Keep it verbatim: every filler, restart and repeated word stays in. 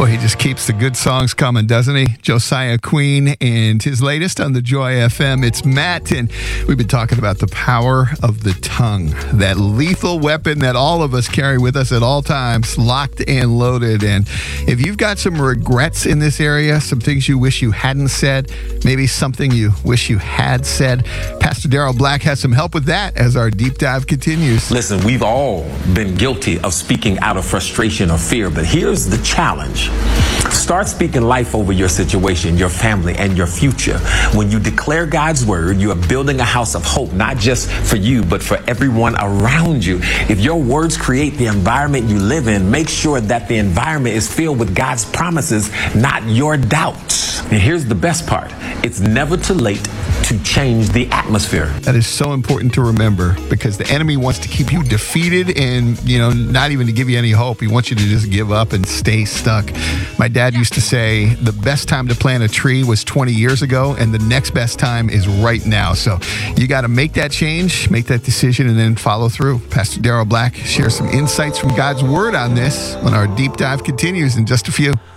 Boy, he just keeps the good songs coming, doesn't he? Josiah Queen and his latest on the Joy F M. It's Matt, and we've been talking about the power of the tongue, that lethal weapon that all of us carry with us at all times, locked and loaded. And if you've got some regrets in this area, some things you wish you hadn't said, maybe something you wish you had said, Pastor Daryl Black has some help with that as our deep dive continues. Listen, we've all been guilty of speaking out of frustration or fear, but here's the challenge. Start speaking life over your situation, your family, and your future. When you declare God's word, you are building a house of hope, not just for you, but for everyone around you. If your words create the environment you live in, make sure that the environment is filled with God's promises, not your doubts. And here's the best part. It's never too late to change the atmosphere. That is so important to remember, because the enemy wants to keep you defeated and, you know, not even to give you any hope. He wants you to just give up and stay stuck. My dad used to say the best time to plant a tree was twenty years ago, and the next best time is right now. So you got to make that change, make that decision, and then follow through. Pastor Daryl Black shares some insights from God's word on this when our deep dive continues in just a few.